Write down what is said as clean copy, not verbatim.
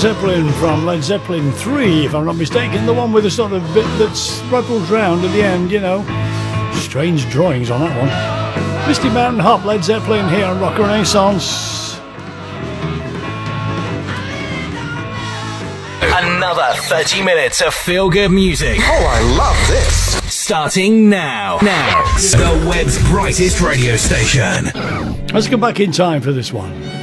Zeppelin from Led Zeppelin 3, if I'm not mistaken, the one with the sort of bit that spruckles round at the end, you know. Strange drawings on that one. Misty Mountain Hop, Led Zeppelin here on Rock Renaissance. Another 30 minutes of feel-good music. Oh, I love this. Starting now. The web's brightest radio station. Let's go back in time for this one.